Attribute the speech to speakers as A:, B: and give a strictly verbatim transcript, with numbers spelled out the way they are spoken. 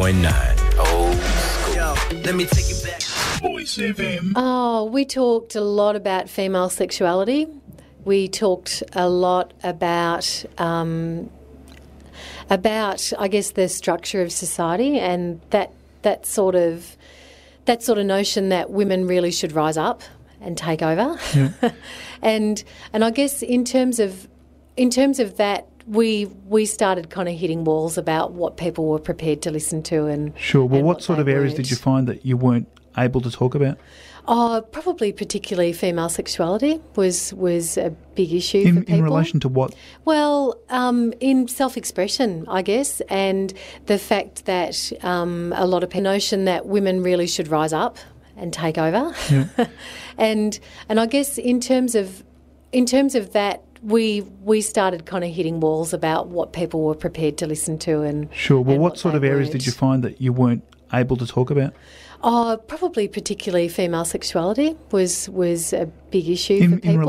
A: point nine. Old school. Yo, let me take you back.
B: Voice F M.
C: Oh, we talked a lot about female sexuality. We talked a lot about, um, about I guess, the structure of society and that that sort of that sort of notion that women really should rise up and take over.
B: Yeah.
C: and and I guess in terms of in terms of that, we we started kind of hitting walls about what people were prepared to listen to and
B: Sure. Well,
C: and
B: what sort
C: they
B: of areas
C: weren't.
B: did you find that you weren't able to talk about?
C: Oh, probably particularly female sexuality was was a big issue for
B: In,
C: people.
B: in relation to what?
C: Well, um, in self-expression, I guess, and the fact that um, a lot of people notion that women really should rise up and take over,
B: Yeah.
C: and and I guess in terms of in terms of that, we we started kind of hitting walls about what people were prepared to listen to and
B: Sure. Well,
C: and
B: what sort
C: they
B: of areas
C: weren't.
B: did you find that you weren't able to talk about?
C: Oh, probably particularly female sexuality was was a big issue
B: In-
C: for
B: in
C: people.